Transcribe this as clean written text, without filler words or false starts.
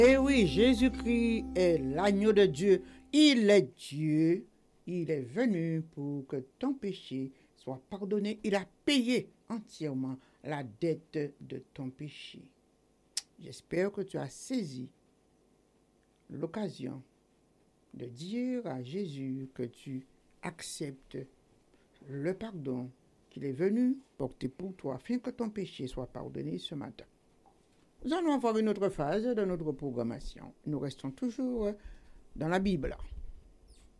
Et oui, Jésus-Christ est l'agneau de Dieu. Il est Dieu. Il est venu pour que ton péché soit pardonné. Il a payé entièrement la dette de ton péché. J'espère que tu as saisi l'occasion de dire à Jésus que tu acceptes le pardon qu'il est venu porter pour toi afin que ton péché soit pardonné ce matin. Nous allons avoir une autre phase de notre programmation. Nous restons toujours dans la Bible.